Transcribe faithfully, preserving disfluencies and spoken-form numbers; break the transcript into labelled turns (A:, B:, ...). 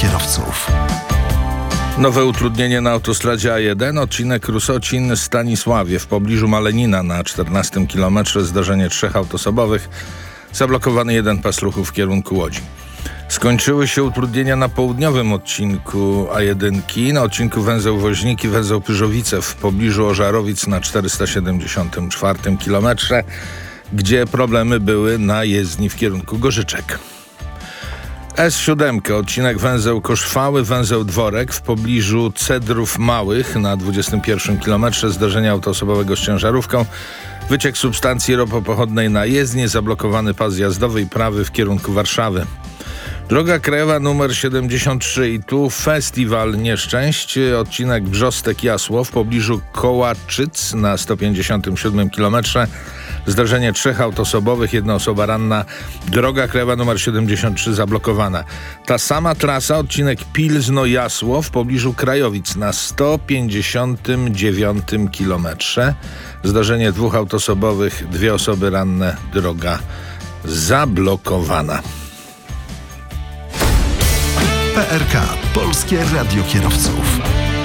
A: kierowców.
B: Nowe utrudnienie na autostradzie A jeden, odcinek Rusocin-Stanisławie w pobliżu Malenina na czternastym kilometrze, zdarzenie trzech autosobowych, zablokowany jeden pas ruchu w kierunku Łodzi. Skończyły się utrudnienia na południowym odcinku A jeden, na odcinku węzeł Woźniki, węzeł Pyrzowice w pobliżu Ożarowic na czterysta siedemdziesiątym czwartym kilometrze, gdzie problemy były na jezdni w kierunku Gorzyczek. S siedem, odcinek węzeł Koszwały, węzeł Dworek w pobliżu Cedrów Małych na dwudziestym pierwszym kilometrze, zdarzenia autoosobowego z ciężarówką, wyciek substancji ropopochodnej na jezdnię, zablokowany pas jazdowy i prawy w kierunku Warszawy. Droga krajowa nr siedemdziesiąt trzy i tu festiwal nieszczęść, odcinek Brzostek-Jasło w pobliżu Kołaczyc na sto pięćdziesiątym siódmym kilometrze, zdarzenie trzech autosobowych, jedna osoba ranna, droga krajowa nr siedemdziesiąt trzy zablokowana. Ta sama trasa, odcinek Pilzno-Jasło w pobliżu Krajowic na sto pięćdziesiątym dziewiątym kilometrze, zdarzenie dwóch autosobowych, dwie osoby ranne, droga zablokowana.
A: P R K, Polskie Radio Kierowców.